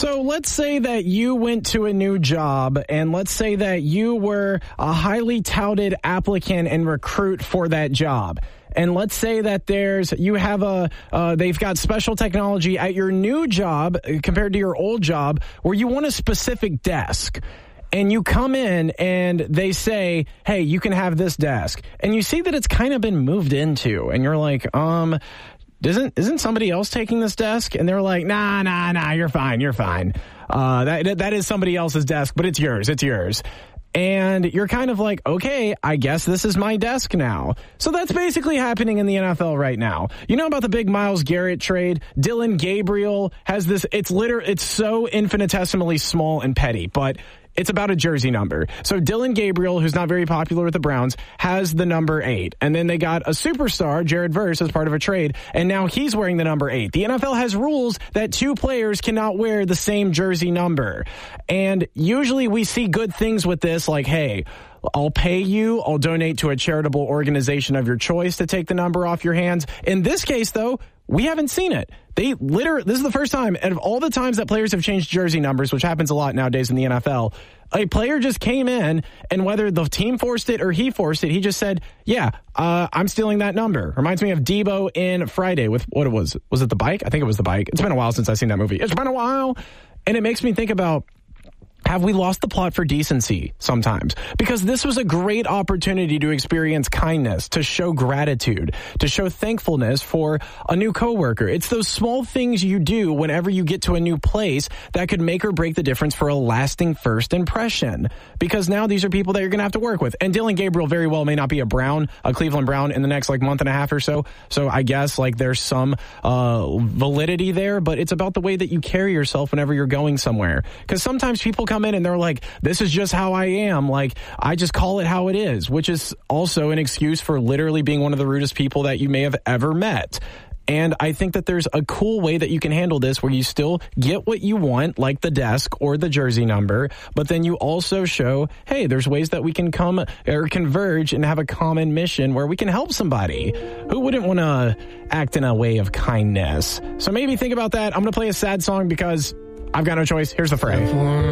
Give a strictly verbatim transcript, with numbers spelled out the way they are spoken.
So let's say that you went to a new job, and let's say that you were a highly touted applicant and recruit for that job. And let's say that there's, you have a, uh, they've got special technology at your new job compared to your old job where you want a specific desk. And you come in and they say, hey, you can have this desk. And you see that it's kind of been moved into. And you're like, um, isn't isn't somebody else taking this desk? And they're like, nah, nah, nah, you're fine, you're fine. Uh, that that is somebody else's desk, but it's yours, it's yours. And you're kind of like, okay, I guess this is my desk now. So that's basically happening in the N F L right now. You know about the big Myles Garrett trade? Dillon Gabriel has this, it's liter, it's so infinitesimally small and petty, but it's about a jersey number. So Dillon Gabriel, who's not very popular with the Browns, has the number eight. And then they got a superstar, Jared Verse, as part of a trade. And now he's wearing the number eight. The N F L has rules that two players cannot wear the same jersey number. And usually we see good things with this, like, hey, I'll pay you, I'll donate to a charitable organization of your choice to take the number off your hands. In this case, though, we haven't seen it. They literally, this is the first time, and of all the times that players have changed jersey numbers, which happens a lot nowadays in the N F L, a player just came in, and whether the team forced it or he forced it, he just said, yeah, uh, I'm stealing that number. Reminds me of Debo in Friday with, what it was, was it the bike? I think it was the bike. It's been a while since I've seen that movie. It's been a while. And it makes me think about, have we lost the plot for decency sometimes? Because this was a great opportunity to experience kindness, to show gratitude, to show thankfulness for a new coworker. It's those small things you do whenever you get to a new place that could make or break the difference for a lasting first impression. Because now these are people that you're going to have to work with. And Dillon Gabriel very well may not be a Brown, a Cleveland Brown in the next like month and a half or so. So I guess like there's some uh, validity there, but it's about the way that you carry yourself whenever you're going somewhere. Because sometimes people come in and they're like, this is just how I am. Like, I just call it how it is, which is also an excuse for literally being one of the rudest people that you may have ever met. And I think that there's a cool way that you can handle this where you still get what you want, like the desk or the jersey number, but then you also show, hey, there's ways that we can come or converge and have a common mission where we can help somebody. Who wouldn't want to act in a way of kindness? So maybe think about that. I'm going to play a sad song because I've got no choice. Here's the fray.